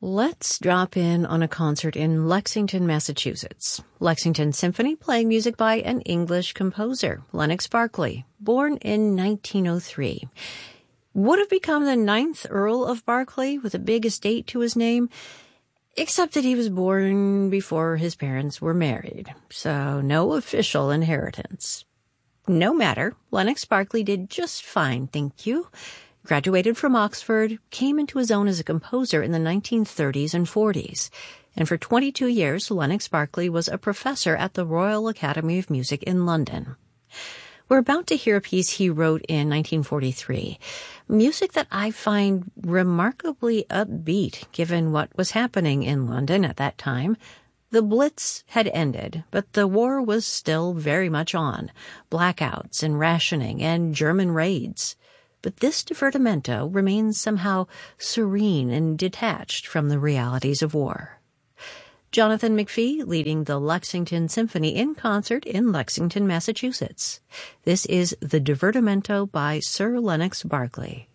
Let's drop in on a concert in Lexington, Massachusetts. Lexington Symphony playing music by an English composer, Lennox Berkeley, born in 1903. Would have become the 9th Earl of Berkeley with a big estate to his name, except that he was born before his parents were married, so no official inheritance. No matter, Lennox Berkeley did just fine, thank you. Graduated from Oxford, came into his own as a composer in the 1930s and 40s, and for 22 years Lennox Berkeley was a professor at the Royal Academy of Music in London. We're about to hear a piece he wrote in 1943, music that I find remarkably upbeat given what was happening in London at that time. The Blitz had ended, but the war was still very much on, blackouts and rationing and German raids. But this divertimento remains somehow serene and detached from the realities of war. Jonathan McPhee leading the Lexington Symphony in concert in Lexington, Massachusetts. This is the Divertimento by Sir Lennox Berkeley.